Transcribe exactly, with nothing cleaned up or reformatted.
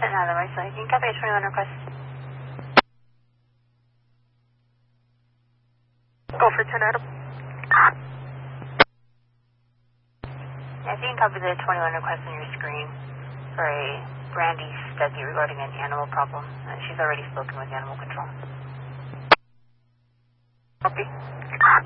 Another way, so you can copy a twenty-one request. Go for ten Adam. Yeah, so you can copy the twenty-one request on your screen for a Brandy Stuckey regarding an animal problem. Uh, she's already spoken with animal control. Copy.